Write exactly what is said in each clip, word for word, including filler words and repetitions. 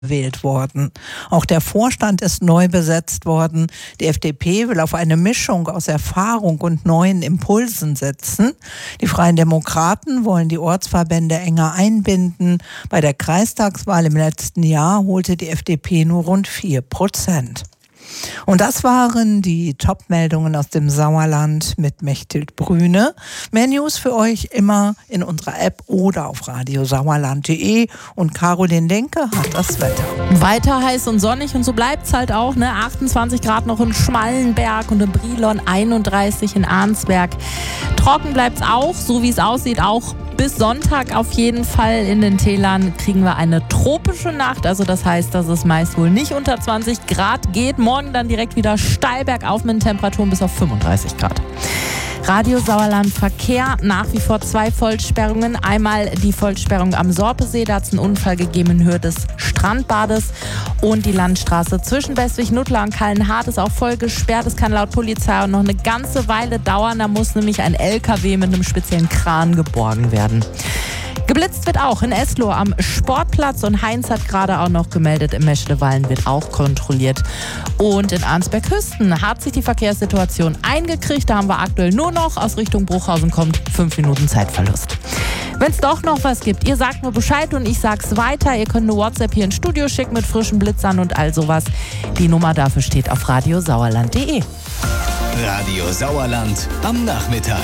gewählt worden. Auch der Vorstand ist neu besetzt worden. Die F D P will auf eine Mischung aus Erfahrung und neuen Impulsen setzen. Die Freien Demokraten wollen die Ortsverbände enger einbinden. Bei der Kreistagswahl im letzten Jahr holte die F D P nur rund vier Prozent. Und das waren die Top-Meldungen aus dem Sauerland mit Mechthild Brüne. Mehr News für euch immer in unserer App oder auf radiosauerland punkt de. Und Caroline Lenke hat das Wetter. Weiter heiß und sonnig und so bleibt es halt auch. Ne? achtundzwanzig Grad noch in Schmallenberg und in Brilon, einunddreißig in Arnsberg. Trocken bleibt es auch, so wie es aussieht, auch bis Sonntag auf jeden Fall. In den Tälern kriegen wir eine tropische Nacht. Also das heißt, dass es meist wohl nicht unter zwanzig Grad geht. Morgen dann direkt wieder steil bergauf mit Temperaturen bis auf fünfunddreißig Grad. Radio Sauerland Verkehr, nach wie vor zwei Vollsperrungen. Einmal die Vollsperrung am Sorpesee, da hat es einen Unfall gegeben in Höhe des Strandbades. Und die Landstraße zwischen Bestwig, Nuttlar und Kallenhardt ist auch voll gesperrt. Es kann laut Polizei auch noch eine ganze Weile dauern. Da muss nämlich ein L K W mit einem speziellen Kran geborgen werden. Geblitzt wird auch in Esloh am Sportplatz und Heinz hat gerade auch noch gemeldet, im Meschlewallen wird auch kontrolliert. Und in Arnsberg-Hüsten hat sich die Verkehrssituation eingekriegt. Da haben wir aktuell nur noch aus Richtung Bruchhausen kommt fünf Minuten Zeitverlust. Wenn es doch noch was gibt, ihr sagt mir Bescheid und ich sag's weiter. Ihr könnt eine WhatsApp hier ins Studio schicken mit frischen Blitzern und all sowas. Die Nummer dafür steht auf radiosauerland punkt de. Radio Sauerland am Nachmittag.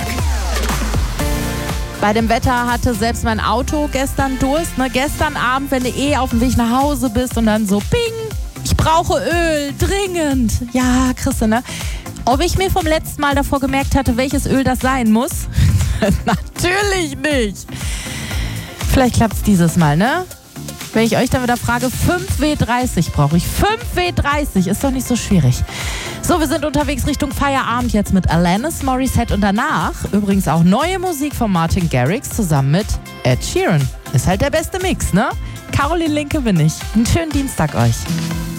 Bei dem Wetter hatte selbst mein Auto gestern Durst. Ne? Gestern Abend, wenn du eh auf dem Weg nach Hause bist und dann so ping, ich brauche Öl, dringend. Ja, Christe, ne? Ob ich mir vom letzten Mal davor gemerkt hatte, welches Öl das sein muss? Natürlich nicht. Vielleicht klappt's dieses Mal, ne? Wenn ich euch dann wieder frage, fünf W dreißig brauche ich. fünf W dreißig, ist doch nicht so schwierig. So, wir sind unterwegs Richtung Feierabend jetzt mit Alanis Morissette und danach übrigens auch neue Musik von Martin Garrix zusammen mit Ed Sheeran. Ist halt der beste Mix, ne? Caroline Linke bin ich. Einen schönen Dienstag euch.